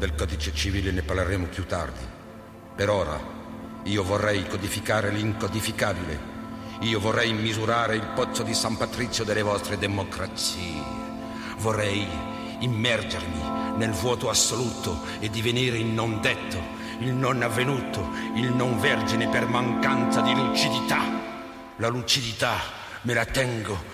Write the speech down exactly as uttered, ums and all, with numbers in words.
Del codice civile ne parleremo più tardi. Per ora, io vorrei codificare l'incodificabile. Io vorrei misurare il pozzo di San Patrizio delle vostre democrazie. Vorrei immergermi nel vuoto assoluto e divenire il non detto, il non avvenuto, il non vergine per mancanza di lucidità. La lucidità me la tengo